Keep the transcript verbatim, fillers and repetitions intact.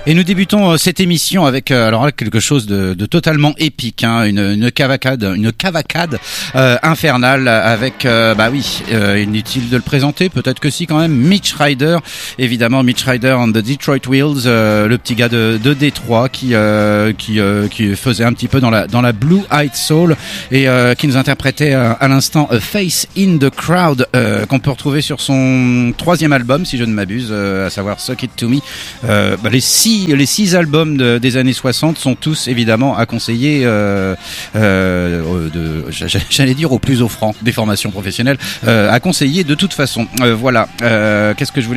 Et nous débutons euh, cette émission avec euh, alors là, quelque chose de, de totalement épique, hein, une, une cavacade, une cavacade euh, infernale avec, euh, bah oui, euh, inutile de le présenter, peut-être que si quand même, Mitch Ryder, évidemment Mitch Ryder and the Detroit Wheels, euh, le petit gars de, de Détroit qui euh, qui euh, qui faisait un petit peu dans la dans la Blue Eyed Soul et euh, qui nous interprétait euh, à l'instant A Face in the Crowd, euh, qu'on peut retrouver sur son troisième album, si je ne m'abuse, euh, à savoir Suck It To Me. Euh, bah, les six les six albums de, des années soixante sont tous évidemment à conseiller, euh, euh, de, j'allais dire au plus offrant des formations professionnelles, euh, à conseiller de toute façon. Euh, voilà. Euh, qu'est-ce que je voulais